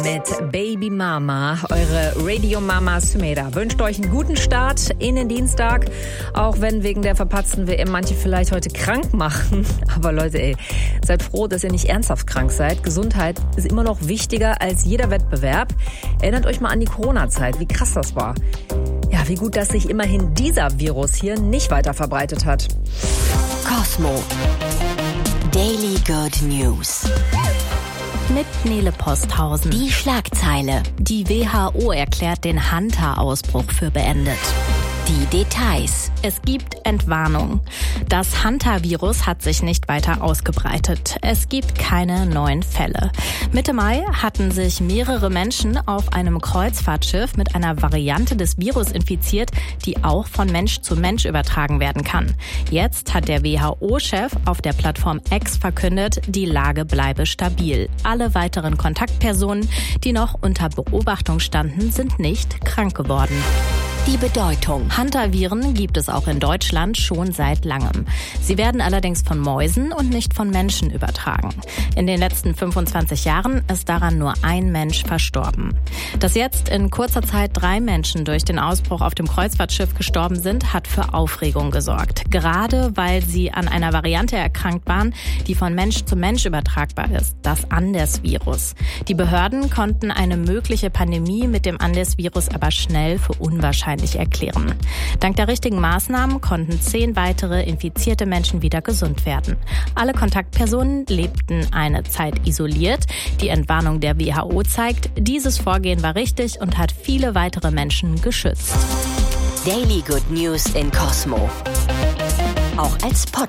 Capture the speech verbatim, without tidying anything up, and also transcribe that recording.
Mit Baby Mama, eure Radio Mama Sumeda wünscht euch einen guten Start in den Dienstag, auch wenn wegen der verpatzten W M manche vielleicht heute krank machen. Aber Leute, ey, seid froh, dass ihr nicht ernsthaft krank seid. Gesundheit ist immer noch wichtiger als jeder Wettbewerb. Erinnert euch mal an die Corona-Zeit, wie krass das war. Ja, wie gut, dass sich immerhin dieser Virus hier nicht weiter verbreitet hat. Cosmo. Daily Good News. Mit Nele Posthausen. Die Schlagzeile. Die W H O erklärt den Hunter-Ausbruch für beendet. Die Details. Es gibt Entwarnung. Das Hunter-Virus hat sich nicht weiter ausgebreitet. Es gibt keine neuen Fälle. Mitte Mai hatten sich mehrere Menschen auf einem Kreuzfahrtschiff mit einer Variante des Virus infiziert, die auch von Mensch zu Mensch übertragen werden kann. Jetzt hat der W H O-Chef auf der Plattform X verkündet, die Lage bleibe stabil. Alle weiteren Kontaktpersonen, die noch unter Beobachtung standen, sind nicht krank geworden. Die Bedeutung. Hunter-Viren gibt es auch in Deutschland schon seit langem. Sie werden allerdings von Mäusen und nicht von Menschen übertragen. In den letzten fünfundzwanzig Jahren ist daran nur ein Mensch verstorben. Dass jetzt in kurzer Zeit drei Menschen durch den Ausbruch auf dem Kreuzfahrtschiff gestorben sind, hat für Aufregung gesorgt. Gerade weil sie an einer Variante erkrankt waren, die von Mensch zu Mensch übertragbar ist, das Andes-Virus. Die Behörden konnten eine mögliche Pandemie mit dem Andes-Virus aber schnell für unwahrscheinlich erklären. Dank der richtigen Maßnahmen konnten zehn weitere infizierte Menschen wieder gesund werden. Alle Kontaktpersonen lebten eine Zeit isoliert. Die Entwarnung der W H O zeigt, dieses Vorgehen war richtig und hat viele weitere Menschen geschützt. Daily Good News in Cosmo. Auch als Podcast.